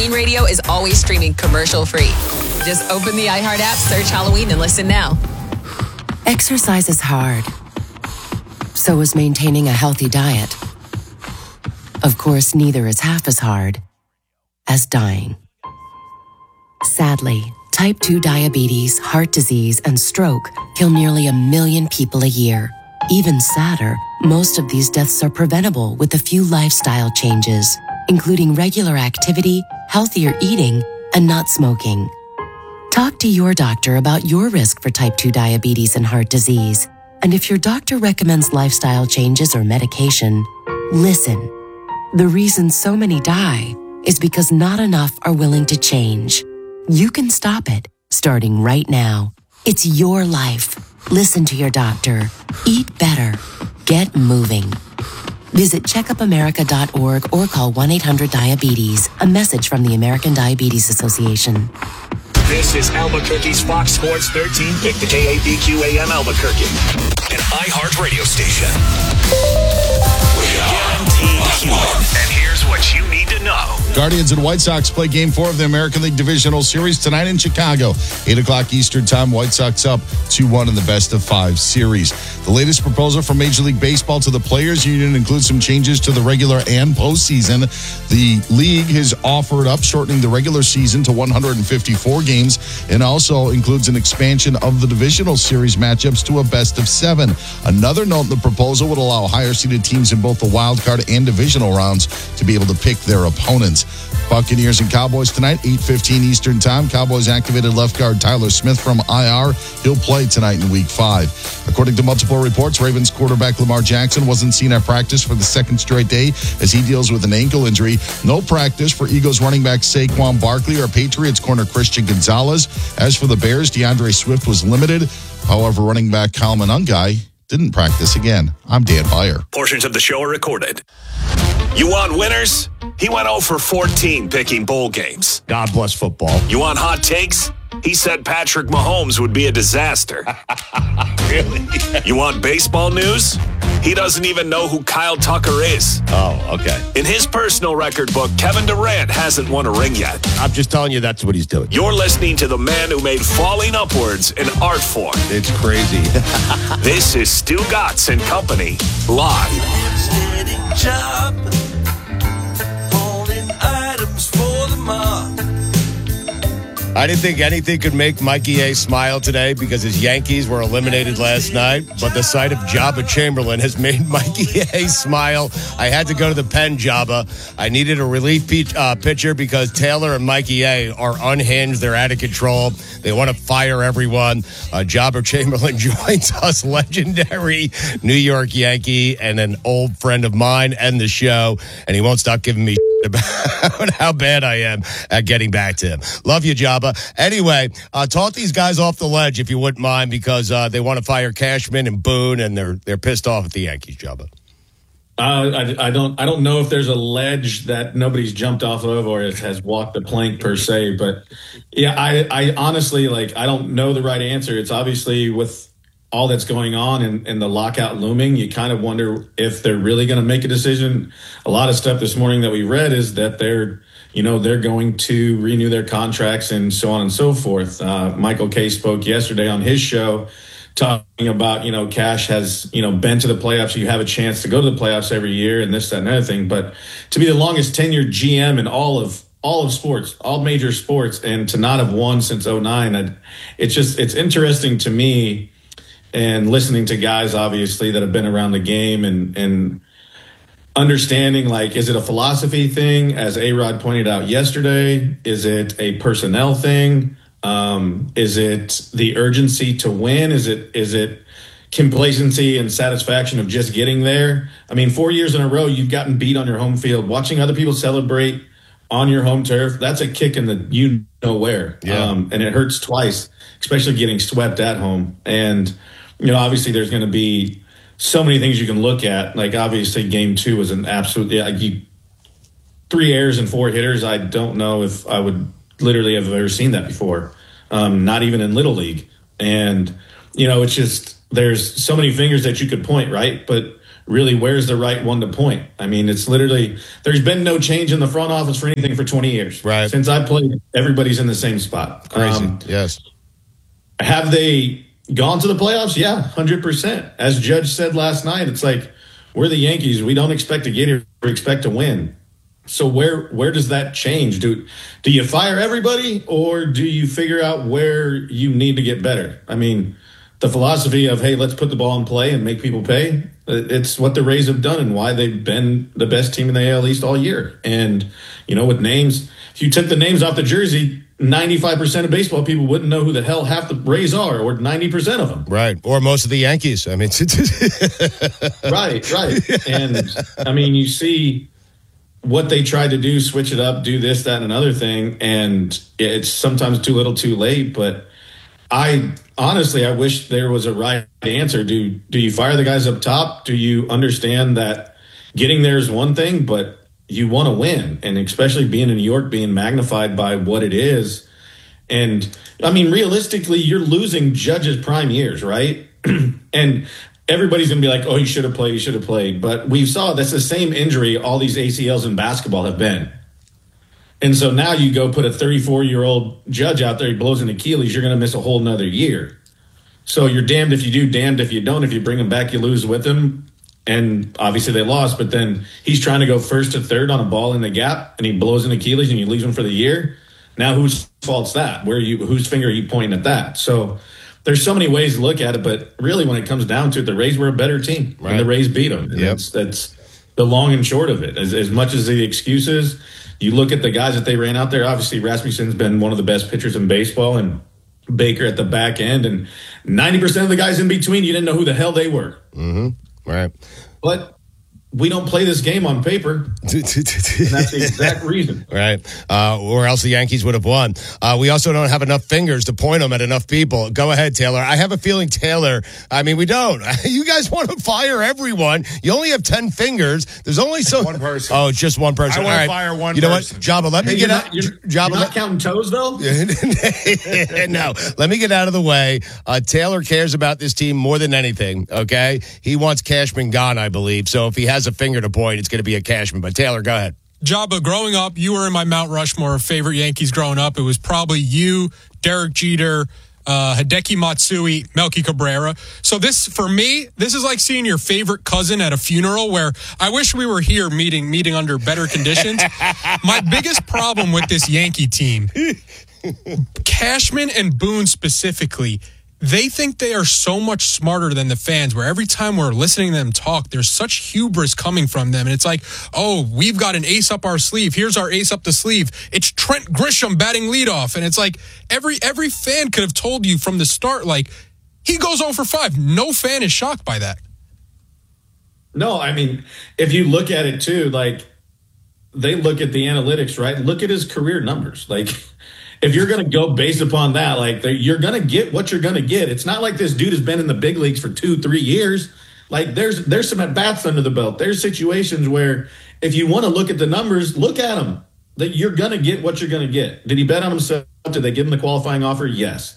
Radio is always streaming commercial-free. Just open the iHeart app, search Halloween, and listen now. Exercise is hard. So is maintaining a healthy diet. Of course, neither is half as hard as dying. Sadly, type 2 diabetes, heart disease, and stroke kill nearly 1 million people a year. Even sadder, most of these deaths are preventable with a few lifestyle changes, including regular activity, healthier eating, and not smoking. Talk to your doctor about your risk for type 2 diabetes and heart disease. And if your doctor recommends lifestyle changes or medication, listen. The reason so many die is because not enough are willing to change. You can stop it, starting right now. It's your life. Listen to your doctor. Eat better. Get moving. Visit checkupamerica.org or call 1-800-DIABETES. A message from the American Diabetes Association. This is Albuquerque's Fox Sports 13 pick, the KABQ AM Albuquerque, an iHeart radio station. We are guaranteed human. And here's what you need to know. Guardians and White Sox play Game 4 of the American League Divisional Series tonight in Chicago. 8 o'clock Eastern Time. White Sox up 2-1 in the best-of-5 series. The latest proposal from Major League Baseball to the Players Union includes some changes to the regular and postseason. The league has offered up shortening the regular season to 154 games and also includes an expansion of the divisional series matchups to a best-of-7. Another note in the proposal would allow higher-seeded teams in both the wild card and divisional rounds to be able to pick their opponents. Buccaneers and Cowboys tonight, 8:15 Eastern Time. Cowboys activated left guard Tyler Smith from IR. He'll play tonight in Week 5. According to multiple reports, Ravens quarterback Lamar Jackson wasn't seen at practice for the second straight day as he deals with an ankle injury. No practice for Eagles running back Saquon Barkley or Patriots corner Christian Gonzalez. As for the Bears, DeAndre Swift was limited. However, running back Kyle Monangai didn't practice again. I'm Dan Beyer. Portions of the show are recorded. You want winners? He went 0 for 14 picking bowl games. God bless football. You want hot takes? He said Patrick Mahomes would be a disaster. Really? You want baseball news? He doesn't even know who Kyle Tucker is. Oh, okay. In his personal record book, Kevin Durant hasn't won a ring yet. I'm just telling you that's what he's doing. You're listening to the man who made falling upwards an art form. It's crazy. This is Stu Gatz and Company, live. Job, holding items for the mob. I didn't think anything could make Mikey A smile today because his Yankees were eliminated last night, but the sight of Jabba Chamberlain has made Mikey A smile. I had to go to the pen, Jabba. I needed a relief pitcher because Taylor and Mikey A are unhinged. They're out of control. They want to fire everyone. Jabba Chamberlain joins us, legendary New York Yankee and an old friend of mine and the show, and he won't stop giving me about how bad I am at getting back to him. Love you, Jabba. Anyway, talk these guys off the ledge if you wouldn't mind, because they want to fire Cashman and Boone, and they're pissed off at the Yankees, Jabba. I don't know if there's a ledge that nobody's jumped off of or has walked the plank per se, but yeah, I honestly, I don't know the right answer. It's obviously with all that's going on and the lockout looming, you kind of wonder if they're really going to make a decision. A lot of stuff this morning that we read is that they're going to renew their contracts and so on and so forth. Michael Kay spoke yesterday on his show talking about, Cash has, been to the playoffs. You have a chance to go to the playoffs every year and this, that, and other thing. But to be the longest tenured GM in all of sports, all major sports, and to not have won since 2009, it's interesting to me. And listening to guys, obviously, that have been around the game and understanding, is it a philosophy thing, as A-Rod pointed out yesterday? Is it a personnel thing? Is it the urgency to win? Is it complacency and satisfaction of just getting there? I mean, 4 years in a row, you've gotten beat on your home field. Watching other people celebrate on your home turf, that's a kick in the you-know-where. Yeah. And it hurts twice, especially getting swept at home. And obviously there's going to be so many things you can look at. Obviously Game 2 was an absolute 3 errors and 4 hitters. I don't know if I would literally have ever seen that before. Not even in Little League. And, it's just, there's so many fingers that you could point, right? But really where's the right one to point. I mean, it's literally, there's been no change in the front office for anything for 20 years. Right. Since I played, everybody's in the same spot. Crazy. Yes. Have they gone to the playoffs? Yeah, 100%. As Judge said last night, it's like, we're the Yankees. We don't expect to get here. We expect to win. So where does that change? Do you fire everybody, or do you figure out where you need to get better? I mean, the philosophy of, hey, let's put the ball in play and make people pay, it's what the Rays have done and why they've been the best team in the AL East all year. And, with names, if you took the names off the jersey, 95% of baseball people wouldn't know who the hell half the Rays are, or 90% of them. Right. Or most of the Yankees. I mean, right. And, I mean, you see what they tried to do, switch it up, do this, that, and another thing, and it's sometimes too little too late. But I wish there was a right answer. Do you fire the guys up top? Do you understand that getting there is one thing, but you want to win? And especially being in New York, being magnified by what it is. And I mean, realistically, you're losing Judge's prime years, right? And everybody's going to be like, oh, you should have played. But we saw that's the same injury all these ACLs in basketball have been. And so now you go put a 34-year-old Judge out there, he blows an Achilles, you're going to miss a whole nother year. So you're damned if you do, damned if you don't. If you bring him back, you lose with him. And obviously they lost, but then he's trying to go first to third on a ball in the gap, and he blows an Achilles, and you lose him for the year. Now whose fault's that? Whose finger are you pointing at that? So there's so many ways to look at it, but really when it comes down to it, the Rays were a better team, right? And the Rays beat them. Yep. That's the long and short of it. As much as the excuses, you look at the guys that they ran out there. Obviously, Rasmussen's been one of the best pitchers in baseball, and Baker at the back end, and 90% of the guys in between, you didn't know who the hell they were. Mm-hmm. Right. But we don't play this game on paper. And that's the exact reason. Right. Or else the Yankees would have won. We also don't have enough fingers to point them at enough people. Go ahead, Taylor. I have a feeling, Taylor, I mean, we don't. You guys want to fire everyone. You only have 10 fingers. There's only one person. Oh, it's just one person. I want to fire one person. You know what? Jabba, let me get out. You're not counting toes, though? No. Let me get out of the way. Taylor cares about this team more than anything, okay? He wants Cashman gone, I believe. So if he has a finger to point, it's going to be a Cashman. But Taylor, go ahead. Jabba, growing up, you were in my Mount Rushmore of favorite Yankees growing up. It was probably you, Derek Jeter, Hideki Matsui, Melky Cabrera. So this, for me, this is like seeing your favorite cousin at a funeral, where I wish we were here meeting under better conditions. My biggest problem with this Yankee team, Cashman and Boone specifically, they think they are so much smarter than the fans, where every time we're listening to them talk, there's such hubris coming from them. And it's like, oh, we've got an ace up our sleeve. Here's our ace up the sleeve. It's Trent Grisham batting leadoff. And it's like every fan could have told you from the start, like, he goes 0 for 5. No fan is shocked by that. No, I mean, if you look at it too, like, they look at the analytics, right? Look at his career numbers. Like, if you're going to go based upon that, like, you're going to get what you're going to get. It's not like this dude has been in the big leagues for 2-3 years. Like, there's some at-bats under the belt. There's situations where if you want to look at the numbers, look at them. That you're going to get what you're going to get. Did he bet on himself? Did they give him the qualifying offer? Yes.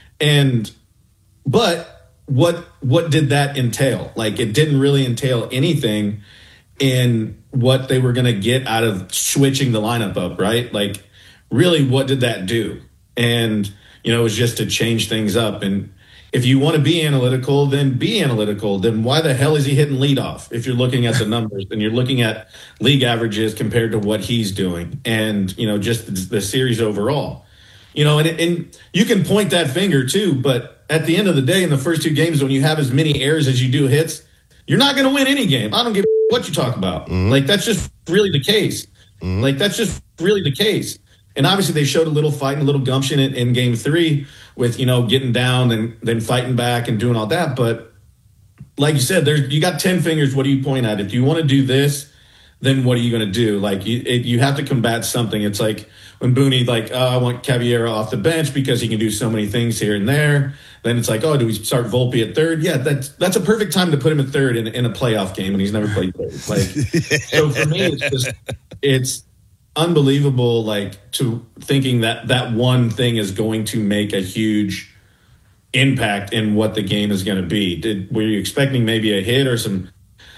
But what did that entail? Like, it didn't really entail anything in what they were going to get out of switching the lineup up, right? Like, really, what did that do? And, it was just to change things up. And if you want to be analytical, then be analytical. Then why the hell is he hitting leadoff? If you're looking at the numbers and you're looking at league averages compared to what he's doing, and, just the series overall, and you can point that finger too. But at the end of the day, in the first 2 games, when you have as many errors as you do hits, you're not going to win any game. I don't give what you talk about. Mm-hmm. Like, that's just really the case. Mm-hmm. Like, that's just really the case. And obviously they showed a little fight and a little gumption in game 3 with, getting down and then fighting back and doing all that. But like you said, you got 10 fingers. What do you point at? If you want to do this, then what are you going to do? Like, you have to combat something. It's like when Booney, like, oh, I want Caballero off the bench because he can do so many things here and there. Then it's like, oh, do we start Volpe at third? Yeah, that's a perfect time to put him at third in a playoff game, and he's never played third. Like, so for me, it's unbelievable, like, to thinking that one thing is going to make a huge impact in what the game is going to be. Were you expecting maybe a hit or some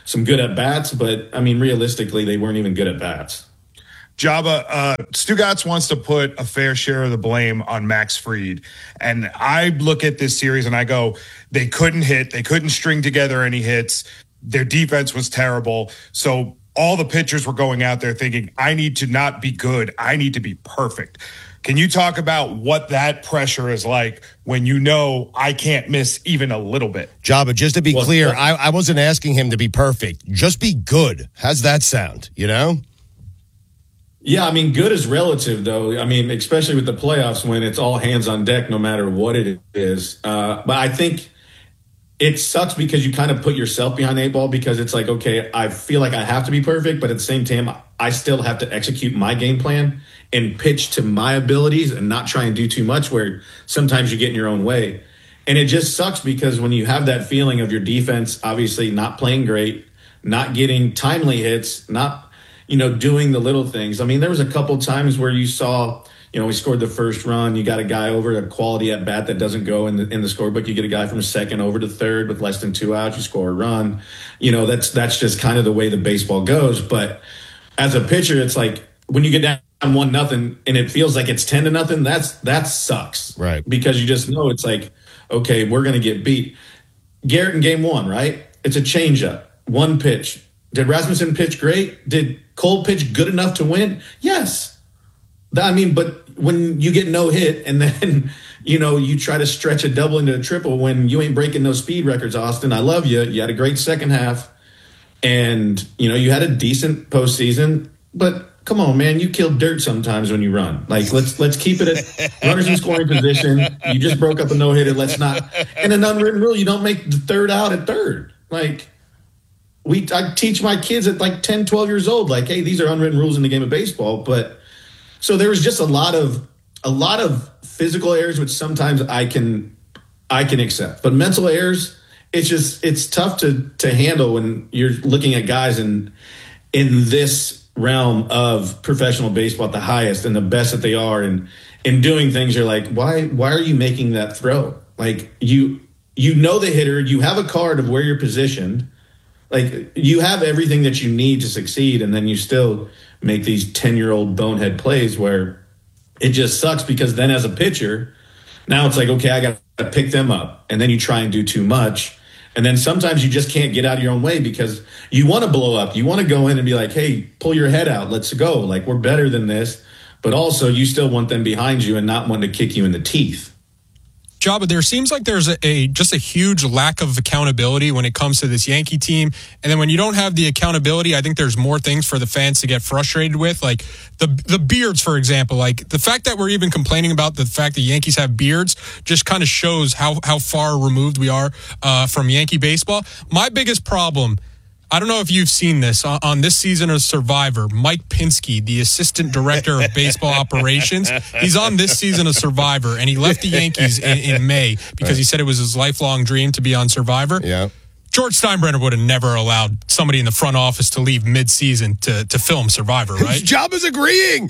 some good at bats, but I mean, realistically, they weren't even good at bats. Jabba, Stugotz wants to put a fair share of the blame on Max Fried. And I look at this series and I go, they couldn't hit. They couldn't string together any hits. Their defense was terrible. So all the pitchers were going out there thinking, I need to not be good. I need to be perfect. Can you talk about what that pressure is like when you know I can't miss even a little bit? Jabba, just to be clear, I wasn't asking him to be perfect. Just be good. How's that sound, you know? Yeah, I mean, good is relative, though. I mean, especially with the playoffs when it's all hands on deck, no matter what it is. But I think it sucks because you kind of put yourself behind the 8 ball because it's like, okay, I feel like I have to be perfect, but at the same time, I still have to execute my game plan and pitch to my abilities and not try and do too much where sometimes you get in your own way. And it just sucks because when you have that feeling of your defense obviously not playing great, not getting timely hits, not doing the little things. I mean, there was a couple times where you saw, we scored the first run. You got a guy over a quality at bat that doesn't go in the scorebook. You get a guy from second over to third with less than 2 outs. You score a run. That's just kind of the way the baseball goes. But as a pitcher, it's like when you get down 1-0 and it feels like it's 10-0. That sucks, right? Because you just know it's like, okay, we're going to get beat. Garrett in game 1, right? It's a changeup, one pitch. Did Rasmussen pitch great? Did Cole pitch good enough to win? Yes. I mean, but when you get no hit and then, you try to stretch a double into a triple when you ain't breaking no speed records, Austin, I love you. You had a great second half and, you had a decent postseason, but come on, man, you kill dirt sometimes when you run. Like, let's keep it at runners in scoring position. You just broke up a no-hitter. Let's not. And an unwritten rule, you don't make the third out at third. Like, I teach my kids at like 10, 12 years old, like, hey, these are unwritten rules in the game of baseball. But so there was just a lot of physical errors, which sometimes I can accept. But mental errors, it's tough to handle when you're looking at guys in this realm of professional baseball at the highest and the best that they are and doing things. You're like, why are you making that throw? Like you know the hitter, you have a card of where you're positioned. Like you have everything that you need to succeed, and then you still make these 10-year-old bonehead plays where it just sucks because then as a pitcher, now it's like, okay, I got to pick them up, and then you try and do too much. And then sometimes you just can't get out of your own way because you want to blow up. You want to go in and be like, hey, pull your head out. Let's go. Like, we're better than this. But also you still want them behind you and not want to kick you in the teeth. Jabba, there seems like there's just a huge lack of accountability when it comes to this Yankee team. And then when you don't have the accountability, I think there's more things for the fans to get frustrated with. Like the beards, for example. Like the fact that we're even complaining about the fact that Yankees have beards just kind of shows how far removed we are from Yankee baseball. My biggest problem, I don't know if you've seen this on this season of Survivor. Mike Pinsky, the assistant director of baseball operations, he's on this season of Survivor, and he left the Yankees in May because he said it was his lifelong dream to be on Survivor. Yeah. George Steinbrenner would have never allowed somebody in the front office to leave mid-season to film Survivor, right? Jabba's agreeing.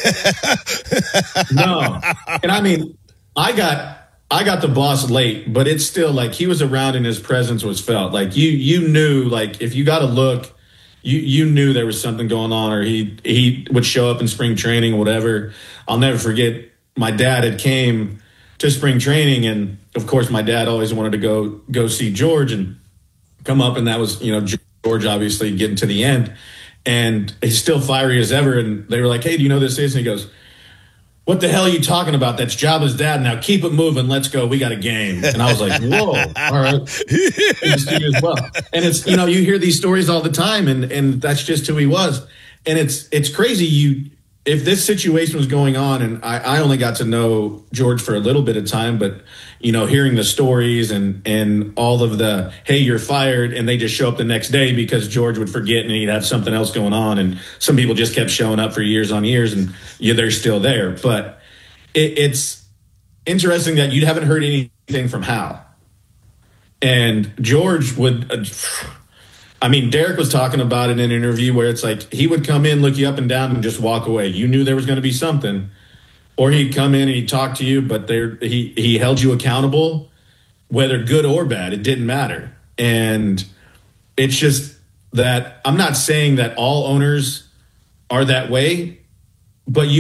No. And I mean, I got the boss late, but it's still like he was around and his presence was felt. Like you knew, like if you got a look, you knew there was something going on, or he would show up in spring training or whatever. I'll never forget my dad had came to spring training, and of course my dad always wanted to go see George and come up, and that was, George obviously getting to the end, and he's still fiery as ever. And they were like, hey, do you know who this is? And he goes, what the hell are you talking about? That's Jabba's dad. Now keep it moving. Let's go. We got a game. And I was like, whoa, all right. As well. And it's, you hear these stories all the time, and that's just who he was. And it's crazy. If this situation was going on, and I only got to know George for a little bit of time, but hearing the stories and all of the, hey, you're fired, and they just show up the next day because George would forget and he'd have something else going on, and some people just kept showing up for years on years, and they're still there. But it's interesting that you haven't heard anything from Hal. And George would, Derek was talking about it in an interview where it's like he would come in, look you up and down, and just walk away. You knew there was going to be something. Or he'd come in and he'd talk to you, but he held you accountable, whether good or bad. It didn't matter. And it's just, that I'm not saying that all owners are that way, but you